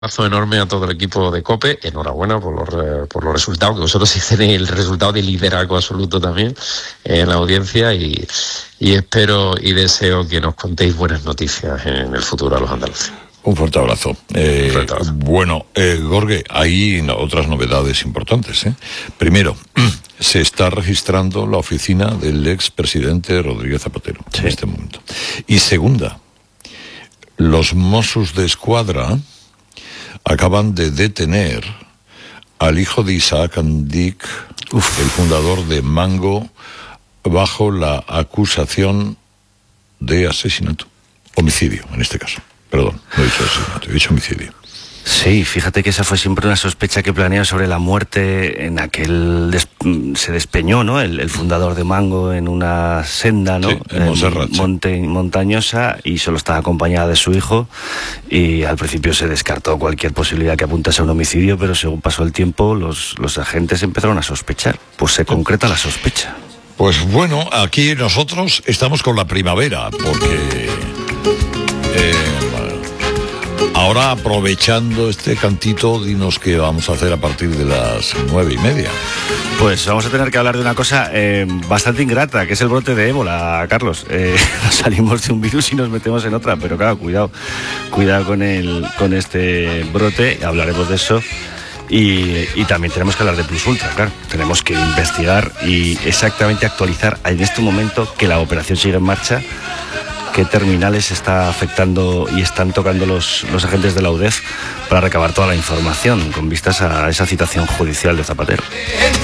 Abrazo enorme a todo el equipo de COPE, enhorabuena por los resultados, que vosotros sí tenéis el resultado de liderazgo absoluto también en la audiencia y espero y deseo que nos contéis buenas noticias en el futuro a los andaluces. Un fuerte abrazo. Bueno, Jorge, hay otras novedades importantes. Primero, se está registrando la oficina del expresidente Rodríguez Zapatero en este momento. Y segunda, los Mossos de Escuadra acaban de detener al hijo de Isaac Andic, el fundador de Mango, bajo la acusación de asesinato. Homicidio, en este caso. Perdón, no he dicho asesinato, he dicho homicidio. Sí, fíjate que esa fue siempre una sospecha que planeó sobre la muerte en aquel... se despeñó, ¿no? El fundador de Mango en una senda, ¿no? Sí, en Montserrat, montañosa, y solo estaba acompañada de su hijo, y al principio se descartó cualquier posibilidad que apuntase a un homicidio, pero según pasó el tiempo los agentes empezaron a sospechar. Pues se concreta la sospecha. Pues bueno, aquí nosotros estamos con la primavera, porque... ahora, aprovechando este cantito, dinos qué vamos a hacer a partir de las 9:30. Pues vamos a tener que hablar de una cosa bastante ingrata, que es el brote de ébola, Carlos. Nos salimos de un virus y nos metemos en otra, pero claro, cuidado con este brote, hablaremos de eso. Y también tenemos que hablar de Plus Ultra, claro. Tenemos que investigar y exactamente actualizar en este momento que la operación sigue en marcha, qué terminales está afectando y están tocando los agentes de la UDEF para recabar toda la información con vistas a esa citación judicial de Zapatero.